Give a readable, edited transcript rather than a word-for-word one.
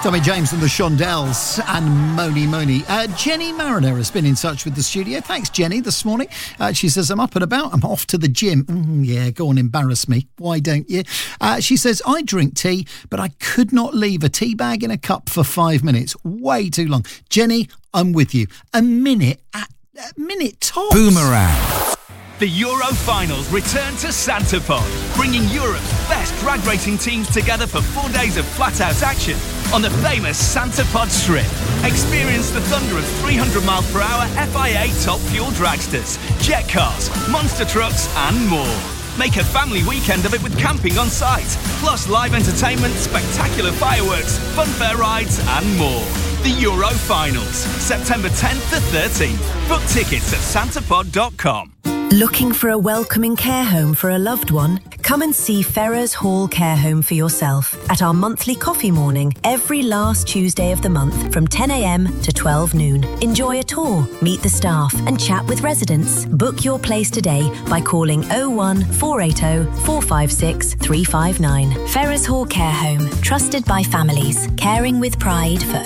Tommy James and the Shondells and Moni. Jenny Mariner has been in touch with the studio. Thanks, Jenny, this morning. She says, I'm up and about. I'm off to the gym. Yeah, go on, embarrass me. Why don't you? She says, I drink tea, but I could not leave a tea bag in a cup for 5 minutes. Way too long. Jenny, I'm with you. A minute tops. Boomerang. The Euro Finals return to Santapod, bringing Europe's best drag racing teams together for 4 days of flat-out action on the famous Santapod Strip. Experience the thunder of 300 miles per hour FIA top fuel dragsters, jet cars, monster trucks and more. Make a family weekend of it with camping on site, plus live entertainment, spectacular fireworks, funfair rides and more. The Euro Finals, September 10th to 13th. Book tickets at santapod.com. Looking for a welcoming care home for a loved one? Come and see Ferrers Hall Care Home for yourself at our monthly coffee morning every last Tuesday of the month from 10 a.m. to 12 noon. Enjoy a tour, meet the staff and chat with residents. Book your place today by calling 01 480 456 359. Ferrers Hall Care Home, trusted by families, caring with pride for